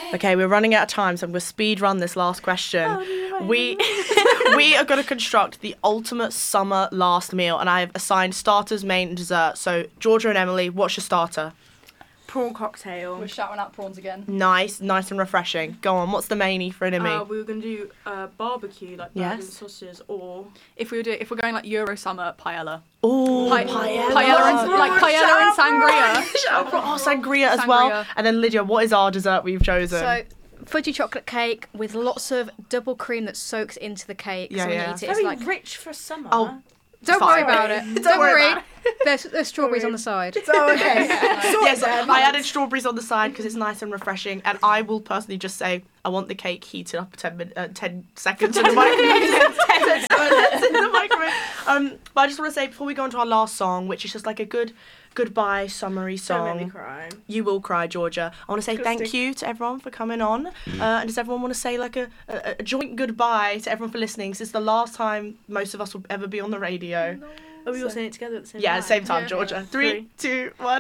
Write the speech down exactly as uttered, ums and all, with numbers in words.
Okay, we're running out of time, so I'm going to speed run this last question. Oh, we we are going to construct the ultimate summer last meal, and I have assigned starters, main, and dessert. So, Georgia and Emily, what's your starter? Prawn cocktail. We're shouting out prawns again. Nice, nice and refreshing. Go on, what's the mainie for enemy? Uh, we were going to do uh, barbecue, like burgers and Yes. sausages, or... If we were do, if we're going like Euro summer, paella. Oh, Pa- paella. paella and, like paella and sangria. Shout out for- oh, sangria as well. Sangria. And then Lydia, what is our dessert we've chosen? So, fudgy chocolate cake with lots of double cream that soaks into the cake. Yeah, so when yeah. you eat it, Very it's like... rich for summer. Oh, Don't Fine. worry about it. Don't Don't, worry worry. about There's, there's strawberries on the side. Oh, okay. Yes, I added strawberries on the side because it's nice and refreshing. And I will personally just say I want the cake heated up ten, min- uh, ten seconds in the microwave. ten minutes in the microwave. Um, but I just want to say before we go into our last song, which is just like a good goodbye summery Don't make me song. cry. You will cry, Georgia. I want to say thank Disgusting. you to everyone for coming on. Uh, and does everyone want to say like a, a, a joint goodbye to everyone for listening? 'Cause this is the last time most of us will ever be on the radio. Are we all saying it together at the same Yeah, time? at the same time, Yeah. Georgia. Three, two, one.